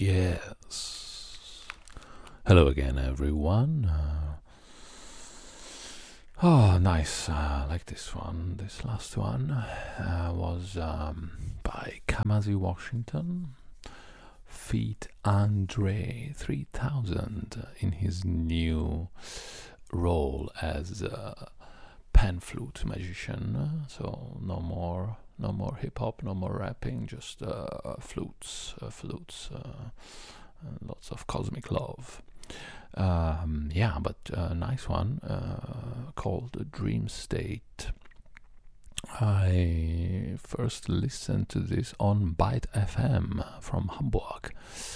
Yes. Hello again, everyone. Nice. I like this one. This last one was by Kamasi Washington. Feat Andre 3000 in his new role as a pan flute magician. So no more hip hop, no more rapping, just flutes, lots of cosmic love. But nice one called Dream State. I first listened to this on Byte FM from Hamburg.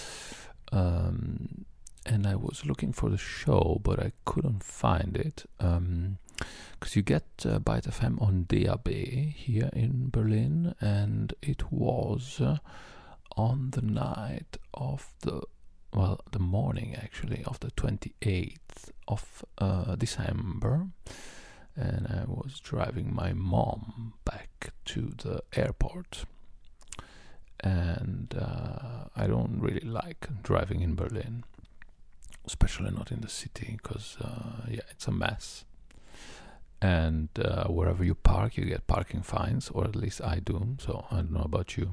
And I was looking for the show, but I couldn't find it. Because you get Byte FM on DAB here in Berlin, and it was on the night of the morning actually of the 28th of December, and I was driving my mom back to the airport. And I don't really like driving in Berlin, especially not in the city, because it's a mess. And wherever you park, you get parking fines, or at least I do. So I don't know about you.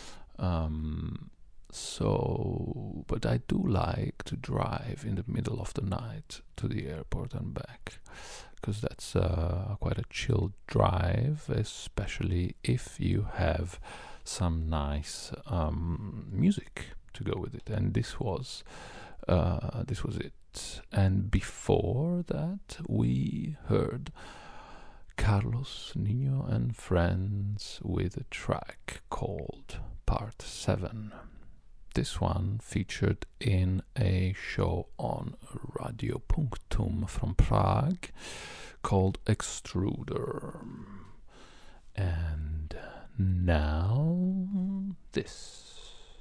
But I do like to drive in the middle of the night to the airport and back, because that's quite a chill drive, especially if you have some nice music to go with it. And this was it. And before that, we heard Carlos Nino and Friends with a track called Part 7. This one featured in a show on Radio Punctum from Prague called Extruder. And now this.